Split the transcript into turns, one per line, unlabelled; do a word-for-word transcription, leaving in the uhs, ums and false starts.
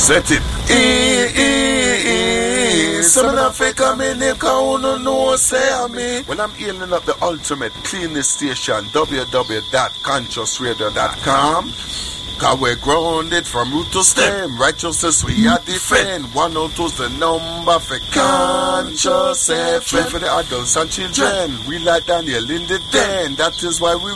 Set it. E, e, e. Some of the come in the corner, no say me. When I'm healing up the ultimate cleanest station, w w w dot conscious radio dot com. Cause we're grounded from root to stem. Righteousness we are defend. one oh two's the number for conscious F M. For the adults and children, we like Daniel in the den. That is why we